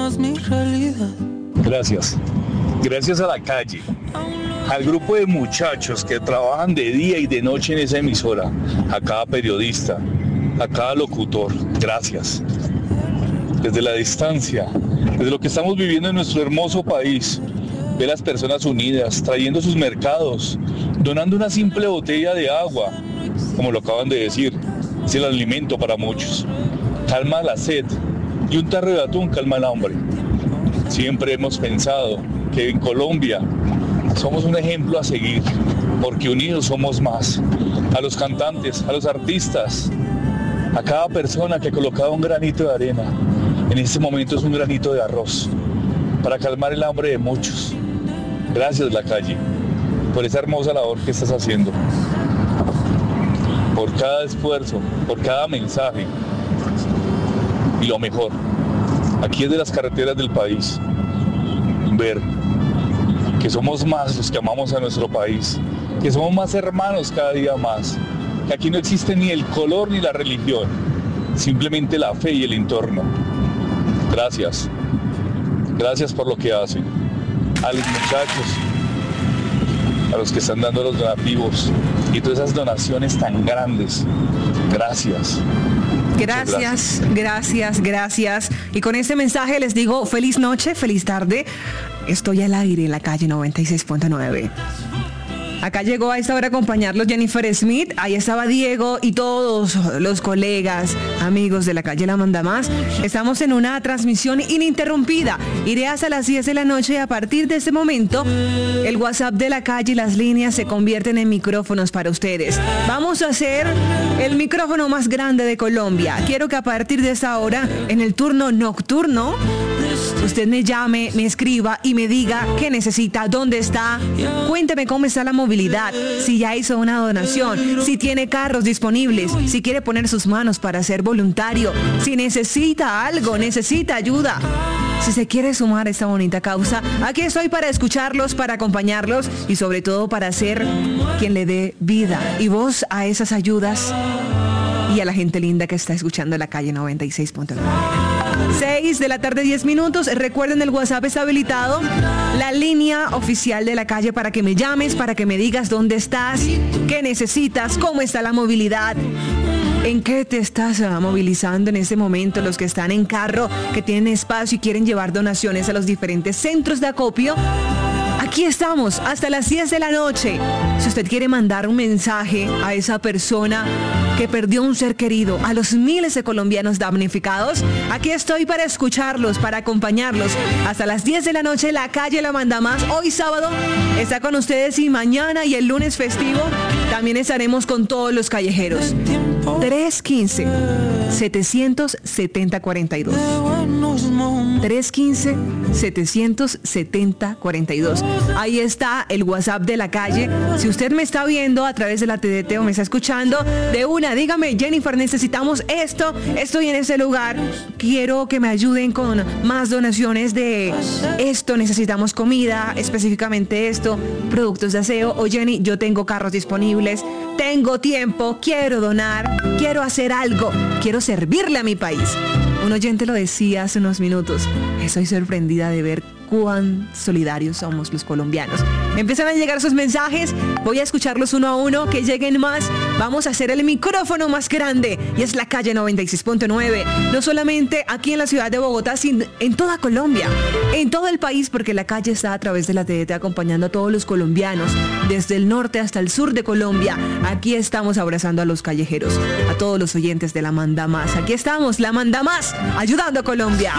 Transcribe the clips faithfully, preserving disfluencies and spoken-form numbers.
más mi realidad. Gracias. Gracias a la calle, al grupo de muchachos que trabajan de día y de noche en esa emisora, a cada periodista, a cada locutor. Gracias. Desde la distancia, desde lo que estamos viviendo en nuestro hermoso país, ver las personas unidas, trayendo sus mercados, donando una simple botella de agua, como lo acaban de decir, es el alimento para muchos. Calma la sed y un tarro de atún calma el hambre. Siempre hemos pensado que en Colombia somos un ejemplo a seguir, porque unidos somos más. A los cantantes, a los artistas, a cada persona que ha colocado un granito de arena, en este momento es un granito de arroz, para calmar el hambre de muchos. Gracias, La Calle, por esa hermosa labor que estás haciendo, por cada esfuerzo, por cada mensaje. Y lo mejor, aquí es de las carreteras del país, ver que somos más los que amamos a nuestro país, que somos más hermanos cada día más, que aquí no existe ni el color ni la religión, simplemente la fe y el entorno. Gracias, gracias por lo que hacen. A los muchachos, a los que están dando los donativos y todas esas donaciones tan grandes, gracias. Gracias, gracias, gracias. Y con este mensaje les digo feliz noche, feliz tarde. Estoy al aire en La Calle noventa y seis punto nueve. Acá llegó a esta hora a acompañarlos Jennifer Smith. Ahí estaba Diego y todos los colegas, amigos de La Calle La Manda Más. Estamos en una transmisión ininterrumpida. Iré hasta las diez de la noche y a partir de este momento el WhatsApp de La Calle y las líneas se convierten en micrófonos para ustedes. Vamos a hacer el micrófono más grande de Colombia. Quiero que a partir de esta hora, en el turno nocturno, usted me llame, me escriba y me diga qué necesita, dónde está. Cuénteme cómo está la movilidad, si ya hizo una donación, si tiene carros disponibles, si quiere poner sus manos para ser voluntario, si necesita algo, necesita ayuda. Si se quiere sumar a esta bonita causa, aquí estoy para escucharlos, para acompañarlos y sobre todo para ser quien le dé vida y voz a esas ayudas y a la gente linda que está escuchando La Calle noventa y seis punto nueve. seis de la tarde, diez minutos. Recuerden, el WhatsApp está habilitado. La línea oficial de La Calle para que me llames, para que me digas dónde estás, qué necesitas, cómo está la movilidad, en qué te estás uh, movilizando en este momento. Los que están en carro, que tienen espacio y quieren llevar donaciones a los diferentes centros de acopio. Aquí estamos hasta las diez de la noche. Si usted quiere mandar un mensaje a esa persona que perdió un ser querido, a los miles de colombianos damnificados, aquí estoy para escucharlos, para acompañarlos. Hasta las diez de la noche, La Calle La Manda Más. Hoy sábado está con ustedes y mañana y el lunes festivo también estaremos con todos los callejeros. tres uno cinco, siete siete cero, cuatro dos. tres uno cinco, siete siete cero, cuatro dos. Ahí está el WhatsApp de La Calle. Si usted me está viendo a través de la T D T o me está escuchando, de una, dígame, Jennifer, necesitamos esto, estoy en ese lugar, quiero que me ayuden con más donaciones de esto, necesitamos comida, específicamente esto, productos de aseo, o Jenny, yo tengo carros disponibles, tengo tiempo, quiero donar, quiero hacer algo, quiero servirle a mi país. Un oyente lo decía hace unos minutos, estoy sorprendida de ver cuán solidarios somos los colombianos. Empiezan a llegar sus mensajes, voy a escucharlos uno a uno, que lleguen más. Vamos a hacer el micrófono más grande y es La Calle noventa y seis punto nueve. No solamente aquí en la ciudad de Bogotá, sino en toda Colombia, en todo el país, porque La Calle está a través de la T D T acompañando a todos los colombianos, desde el norte hasta el sur de Colombia. Aquí estamos abrazando a los callejeros, a todos los oyentes de La Manda Más. Aquí estamos, La Manda Más, ayudando a Colombia.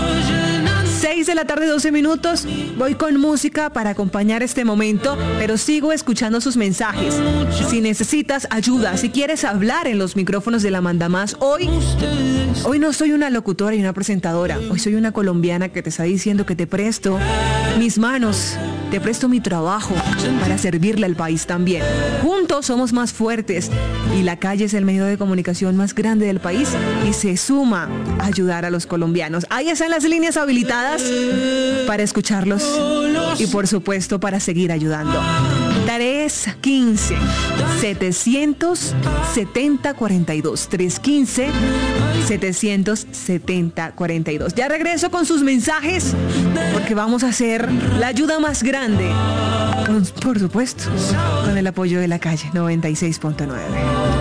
seis de la tarde, doce minutos. Voy con música para acompañar este momento, pero sigo escuchando sus mensajes. Si necesitas ayuda, si quieres hablar en los micrófonos de La Manda Más, hoy, hoy no soy una locutora y una presentadora. Hoy soy una colombiana que te está diciendo que te presto mis manos, te presto mi trabajo para servirle al país también. Juntos somos más fuertes y La Calle es el medio de comunicación más grande del país y se suma a ayudar a los colombianos. Ahí están las líneas habilitadas para escucharlos y por supuesto para seguir ayudando. tres quince, setecientos setenta, cuarenta y dos. tres quince, setecientos setenta, cuarenta y dos. Ya regreso con sus mensajes porque vamos a hacer la ayuda más grande, con, por supuesto, con el apoyo de La Calle noventa y seis punto nueve.